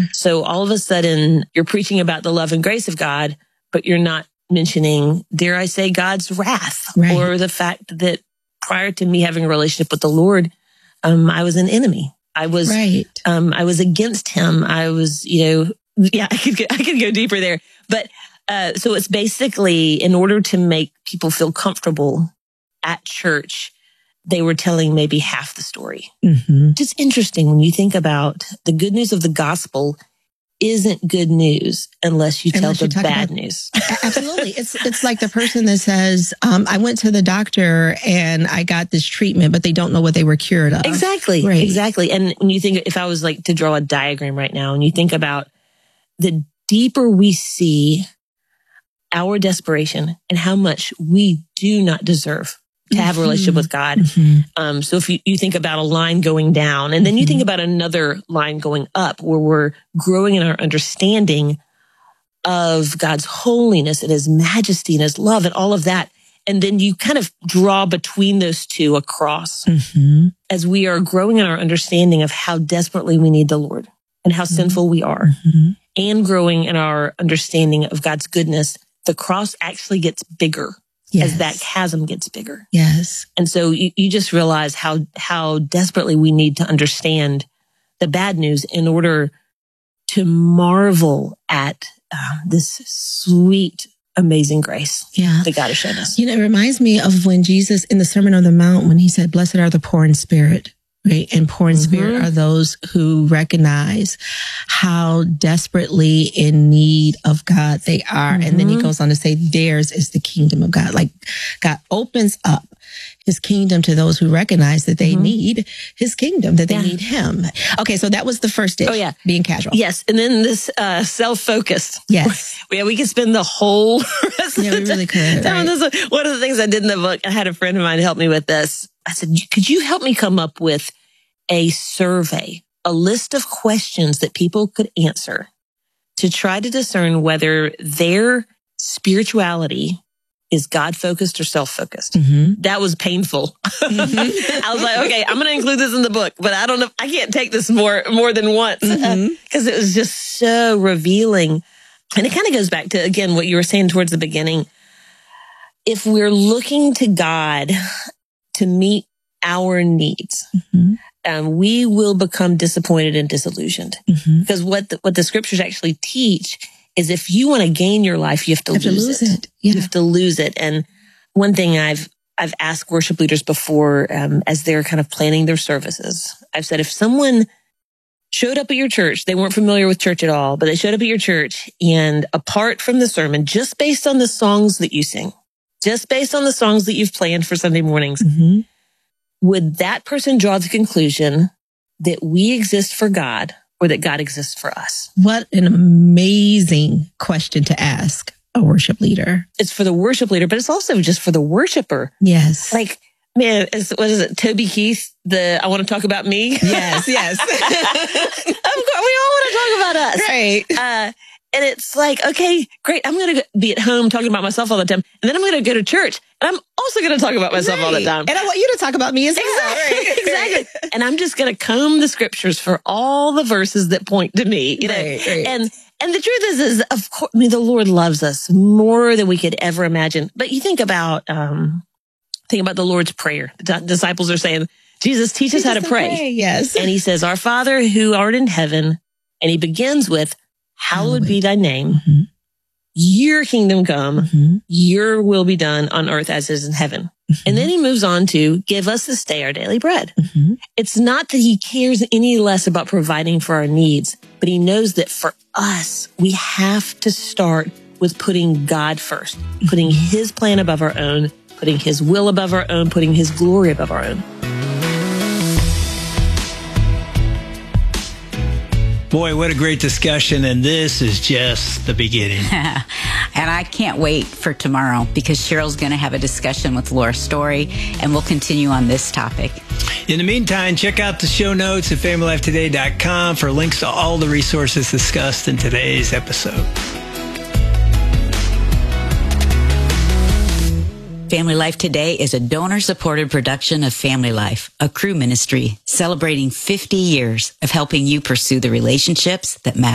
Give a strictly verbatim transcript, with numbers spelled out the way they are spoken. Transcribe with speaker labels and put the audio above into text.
Speaker 1: So all of a sudden, you're preaching about the love and grace of God, but you're not mentioning, dare I say, God's wrath,
Speaker 2: right.
Speaker 1: or the fact that prior to me having a relationship with the Lord, um, I was an enemy. I was,
Speaker 2: right.
Speaker 1: um, I was against him. I was, you know, yeah, I could, I could go deeper there, but, uh, so it's basically in order to make people feel comfortable at church, they were telling maybe half the story.
Speaker 2: Mm-hmm.
Speaker 1: Which is interesting when you think about the good news of the gospel isn't good news unless you
Speaker 2: Unless
Speaker 1: tell
Speaker 2: you
Speaker 1: the bad
Speaker 2: about,
Speaker 1: news.
Speaker 2: Absolutely. It's it's like the person that says, um, I went to the doctor and I got this treatment, but they don't know what they were cured of.
Speaker 1: Exactly.
Speaker 2: Right.
Speaker 1: Exactly. And when you think, if I was like to draw a diagram right now, and you think about the deeper we see our desperation and how much we do not deserve to have a relationship with God.
Speaker 2: Mm-hmm.
Speaker 1: Um, so if you, you think about a line going down, and then mm-hmm. you think about another line going up, where we're growing in our understanding of God's holiness and his majesty and his love and all of that. And then you kind of draw between those two a cross
Speaker 2: mm-hmm.
Speaker 1: as we are growing in our understanding of how desperately we need the Lord and how mm-hmm. sinful we are,
Speaker 2: mm-hmm.
Speaker 1: and growing in our understanding of God's goodness. The cross actually gets bigger. Yes. As that chasm gets bigger.
Speaker 2: Yes.
Speaker 1: And so you, you just realize how, how desperately we need to understand the bad news in order to marvel at uh, this sweet, amazing grace
Speaker 2: yeah.
Speaker 1: that God has shown us.
Speaker 2: You know, it reminds me of when Jesus in the Sermon on the Mount, when he said, blessed are the poor in spirit. Right. And poor in mm-hmm. spirit are those who recognize how desperately in need of God they are. Mm-hmm. And then he goes on to say, theirs is the kingdom of God. Like God opens up his kingdom to those who recognize that they mm-hmm. need his kingdom, that they yeah. need him. Okay. So that was the first dish.
Speaker 1: Oh, yeah.
Speaker 2: Being casual.
Speaker 1: Yes. And then this, uh, self-focused.
Speaker 2: Yes.
Speaker 1: Yeah. We could spend the whole rest
Speaker 2: yeah,
Speaker 1: of the
Speaker 2: we really could.
Speaker 1: Right?
Speaker 2: Right?
Speaker 1: One of the things I did in the book, I had a friend of mine help me with this. I said, could you help me come up with a survey, a list of questions that people could answer to try to discern whether their spirituality is God-focused or self-focused?
Speaker 2: Mm-hmm.
Speaker 1: That was painful. Mm-hmm. I was like, okay, I'm going to include this in the book, but I don't know, I can't take this more, more than once because mm-hmm. uh, it was just so revealing. And it kind of goes back to, again, what you were saying towards the beginning. If we're looking to God to meet our needs, mm-hmm. um, we will become disappointed and disillusioned. Mm-hmm. Because what the, what the scriptures actually teach is if you want to gain your life, you have to,
Speaker 2: have
Speaker 1: lose,
Speaker 2: to lose
Speaker 1: it.
Speaker 2: it. Yeah.
Speaker 1: You have to lose it. And one thing I've I've asked worship leaders before, um, as they're kind of planning their services, I've said, if someone showed up at your church, they weren't familiar with church at all, but they showed up at your church, and apart from the sermon, just based on the songs that you sing, just based on the songs that you've planned for Sunday mornings,
Speaker 2: mm-hmm.
Speaker 1: would that person draw the conclusion that we exist for God or that God exists for us?
Speaker 2: What an amazing question to ask a worship leader.
Speaker 1: It's for the worship leader, but it's also just for the worshiper.
Speaker 2: Yes.
Speaker 1: Like, man, is, what is it? Toby Keith, the I want to talk about me?
Speaker 2: Yes, yes.
Speaker 1: Of course, we all want to talk about us.
Speaker 2: Right.
Speaker 1: Uh, and it's like, okay, great. I'm going to be at home talking about myself all the time. And then I'm going to go to church. And I'm also going to talk about myself
Speaker 2: right.
Speaker 1: all the time.
Speaker 2: And I want you to talk about me as well.
Speaker 1: Exactly.
Speaker 2: Right.
Speaker 1: Exactly. And I'm just going to comb the scriptures for all the verses that point to me. You know?
Speaker 2: Right, right.
Speaker 1: And and the truth is, is of course, I mean, the Lord loves us more than we could ever imagine. But you think about, um, think about the Lord's Prayer. The d- disciples are saying, Jesus, teach, teach us how to pray.
Speaker 2: pray. Yes.
Speaker 1: And he says, our Father who art in heaven. And he begins with, hallowed be thy name.
Speaker 2: Mm-hmm.
Speaker 1: Your kingdom come.
Speaker 2: Mm-hmm.
Speaker 1: Your will be done on earth as is in heaven. Mm-hmm. And then he moves on to give us this day our daily bread.
Speaker 2: Mm-hmm. It's
Speaker 1: not that he cares any less about providing for our needs, but he knows that for us, we have to start with putting God first, mm-hmm. putting his plan above our own, putting his will above our own, putting his glory above our own.
Speaker 3: Boy, what a great discussion, and this is just the beginning.
Speaker 4: And I can't wait for tomorrow because Cheryl's going to have a discussion with Laura Story, and we'll continue on this topic.
Speaker 3: In the meantime, check out the show notes at family life today dot com for links to all the resources discussed in today's episode.
Speaker 4: Family Life Today is a donor-supported production of Family Life, a crew ministry celebrating fifty years of helping you pursue the relationships that matter.